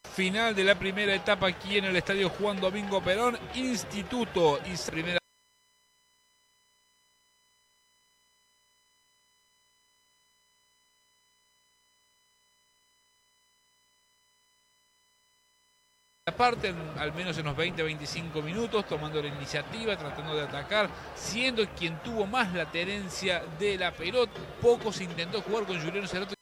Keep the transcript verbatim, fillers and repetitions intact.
Final de la primera etapa aquí en el estadio Juan Domingo Perón, Instituto y primera parte, al menos en los veinte a veinticinco minutos, tomando la iniciativa, tratando de atacar, siendo quien tuvo más la tenencia de la pelota. Poco se intentó jugar con Juliano Cerotti.